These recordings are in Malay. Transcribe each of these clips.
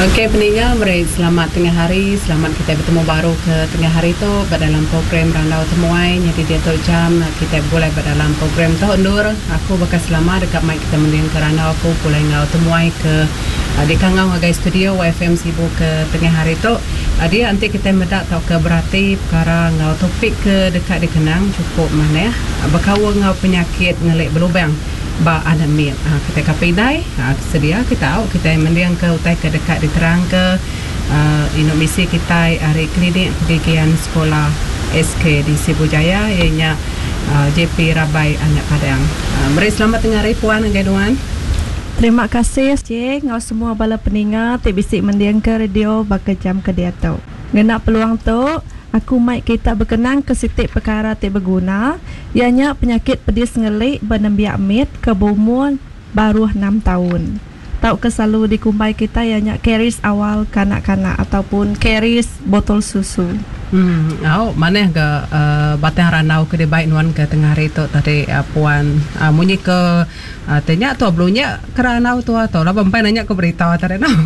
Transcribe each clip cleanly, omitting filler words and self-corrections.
Okey, pendengar, selamat tengah hari. Selamat kita bertemu baru ke tengah hari tu dalam program Randau Temuai. Jadi dia tu jam kita boleh dalam program tu undur. Aku bakal selama dekat mic kita mending ke Randau aku boleh ngau temuai ke di kangau ngagai studio YFM sibuk ke tengah hari tu. Dia nanti kita medak tau ke berarti perkara ngau topik ke dekat dikenang cukup mana ya. Bakawa ngau penyakit ngelik berlubang. Ba ada mil kita kapidai sedia kita au kita mendiang ke utai ke dekat diterang ke inomisi kita hari klinik pendidikan sekolah SK di Sibujaya ianya JP Rabai Anak Padang. Mari selamat tengah hari puan gaduan. Terima kasih cik ngau semua bala pendengar TBC mendiang ke radio baka jam ke dia tau. Ngena peluang tu aku mai kita berkenang ke sitik perkara tak berguna ianya penyakit pedis ngelik benembiak mit ke berumur baru 6 tahun. Tau ke selalu dikumpai kita ianya caries awal kanak-kanak ataupun caries botol susu. Mana ke batang ranau ke baik nuan ke tengah hari tu tadi puan munyi ke tanya tu belumnya ke ranau tu atau lah bampai nanya ke berita tadi no.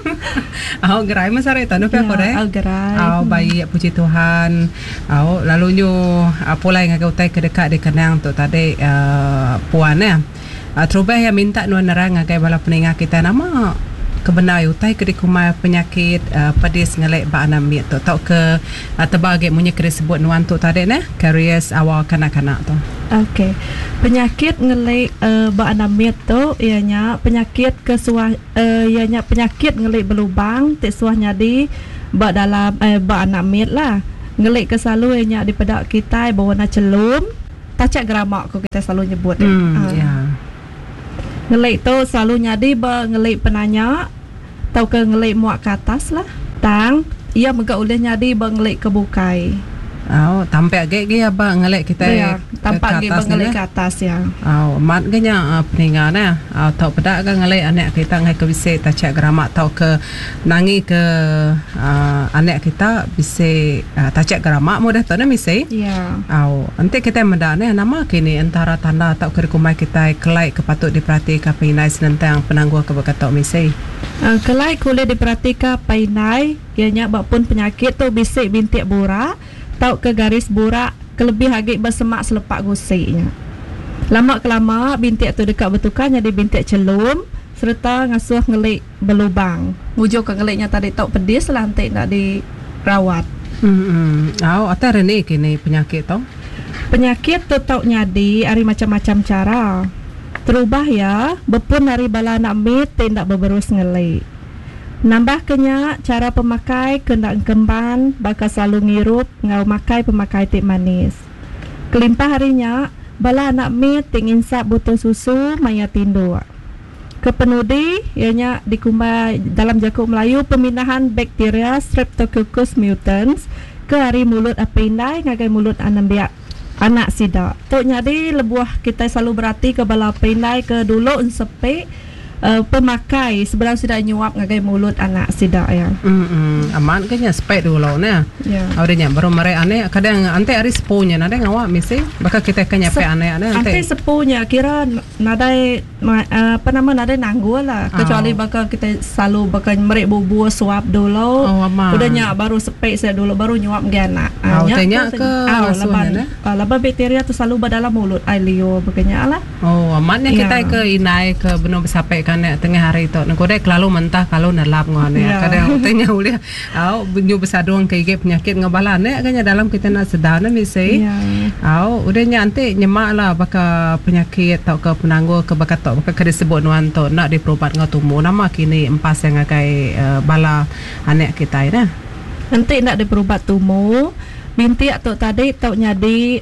Gerai masare tu no aku deh. Gerai. Baik puji Tuhan. Lalu nyu pulai ngak utai ke dekat di kenang tu tadi puan ya. Terubah yang minta nuan nerang ngak bala pendengar kita nama kebenar utai ke dikumai penyakit pedis ngelek ba anamit tu tau ke terbagi munyi ke disebut nuan tu tadi ne caries awal kanak-kanak tu. Okey. Penyakit ngelek ba anamit tu ianya penyakit ianya penyakit ngelek berlubang tik suah nyadi ba dalam ba anamit lah. Ngelek ke selalu ianya di pedak kita berwarna celum tacak geramak ko kita selalu nyebut ya. Ngelik tu selalu nyadi ngelik penanya tau ke ngelik muak ke atas lah tang ia mega uleh nyadi ngelik ke bukai. Tampak ge apa ngelik kita ya, tampak ge ngelik ke atas ya. Mat genya peningan nah tau pedak ke ngelik anak kita ngai ke bise tacak geramak tau ke nangi ke anak kita bise tacak geramak mudah tu na bise. Ya. Nanti kita mendane nama kini antara tanda tau ke kumai kita kelai kepatut diperhatikan pinai senentang penangguh ke berkata bise. Kelai kulit diperhatikan pinai ianya bapun penyakit tu bisik bintik burak tau ke garis burak kelebih agak bersemak selepak gusiknya. Lama kelama bintik tu dekat bertukar jadi bintik celum serta ngasuh ngelik berlubang. Ngujuk ke ngeliknya tadi tau pedis lantik nak dirawat. Atau ni kini penyakit tu? Penyakit tu tau nyadi hari macam-macam cara. Terubah ya, bepun dari bala nak mit tindak berberus ngelik. Nambah kenya cara pemakai kena kemban bakal selalu ngirup ngau makai pemakai tik manis. Kelimpah harinya bala anak mit ting insap botol susu maya tindo. Kepenudi ianya dikumbai dalam jakuk Melayu peminahan bakteria Streptococcus mutans ke hari mulut apindai ngagai mulut anambiak anak sidak. Tok nyadi lebuah kita selalu berarti ke bala apindai ke dulu unsepek pemakai sebenarnya sudah nyuap ngagai mulut anak sidak ya. Aman kenya spek dulu nah. Ya. Awalnya baru mereka aneh kadang ante hari sepunya nada ngawak misi bakal kita kenya pe aneh ante sepunya kira nadai nadai nanggu lah kecuali bakal kita selalu bakal merek bubuh suap dulu. Udahnya baru spek saya dulu baru nyuap ge anak. Tanya ke laban bakteria tu selalu dalam mulut ailio begenya lah. Amannya kita ke inai ke benar sampai tengah hari tu nengkodai kelalu mentah kalau nelap ngone kadang tanya ulia bunyi besar doang kayak penyakit ngabalan kanya dalam kita nak sedana misi udahnya nanti nyemak lah baka penyakit tau ke penangguh ke baka tau baka disebut nuan tu nak diperubat ngau tumu nama kini empas yang ngakai bala anak kita ya nanti nak diperubat tumu binti atau tadi tau nyadi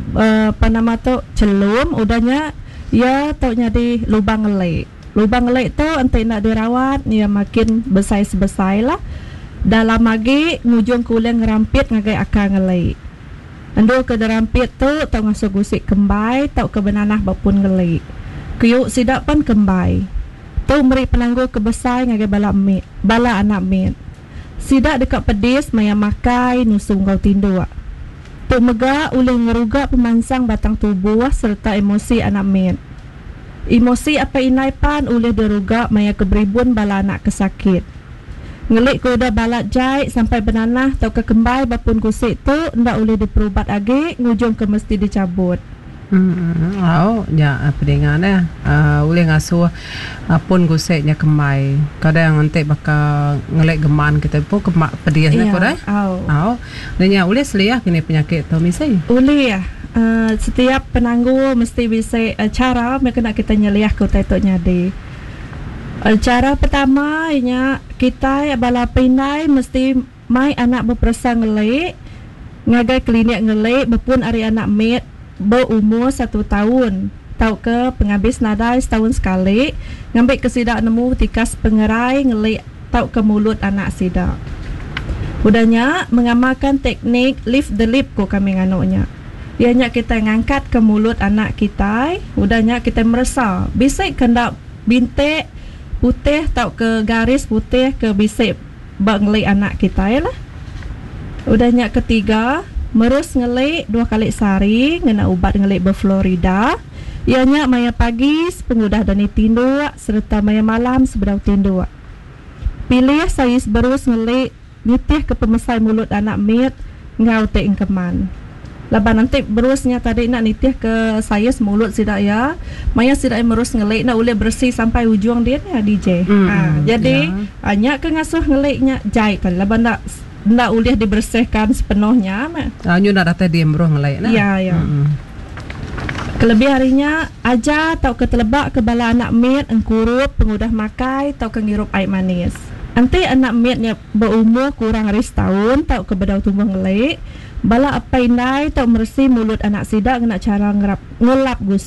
nama tu celum udahnya ya tau nyadi lubang ngelik. Lubang ngelik tu nanti nak dirawat ya makin besar lah. Dalam lagi ngujung kuling ngerampit ngagai akar ngelik. Ando ke derampit tu tau ngasuh gusik kembai tau ke benanah bapun ngelik. Kuyuk sidak pan kembai. Tu meri penangguh kebesar ngagai bala anak mit. Sidak dekat pedis maya makai nusung kau tindo. Tu mega ulih ngeruga pemansang batang tubuh serta emosi anak mit. Emosi apa inai pan oleh deruga maya keberibun bala anak kesakit. Ngelik ko udah balat jai sampai benanah atau ke kembay bapun kusik tu ndak boleh diperubat lagi, ngujung ke mesti dicabut. Ya apa dengan boleh ngasuh pun guseknya kemai. Kadang nanti bakal ngelek geman kita pun kemak pedihnya ko dah. Danya boleh seliah kini penyakit tu misai. Boleh ya. Setiap penangguh mesti bisa cara mereka nak kita nyeliah ko tetok nyadi. Cara pertama nya kita bala pindai mesti mai anak berperasa ngelik ngagai klinik ngelik bepun ari anak mit berumur 1 tahun tau ke penghabis nadai setahun sekali ngambil kesidak nemu tikas pengerai ngelik tau ke mulut anak sidak. Udahnya mengamalkan teknik lift the lip ko kami nganuknya. Ianya kita ngangkat ke mulut anak kita, udahnya kita merasa bisik kendak bintik putih tau ke garis putih ke bisik ngelik anak kita ya lah. Udahnya ketiga merus ngelik 2 kali sehari ngena ubat ngelik berflorida. Ianya maya pagi pengudah dani tinduk serta maya malam seberau tinduk. Pilih sais berus ngelik nitih ke pemesai mulut anak mit ngau te ingkeman. Lepas nanti berusnya tadi nak nitih ke saya mulut sidak ya. Maya sidak merus ngelik nak boleh bersih sampai ujung dia ni DJ. Jadi hanya ke ngasuh ngeliknya jai kan. Lepas nak boleh dibersihkan sepenuhnya. Nyu nak datang dia meruh ngelik nah. Ya. Kelebih harinya aja tau ke telebak ke bala anak mit engkurup pengudah makai tau ke ngirup air manis. Nanti anak mitnya berumur kurang dari setahun tau ke bedau tumbuh ngelik. Bala apa indai tau mersih mulut anak sidak kena cara ngelap gus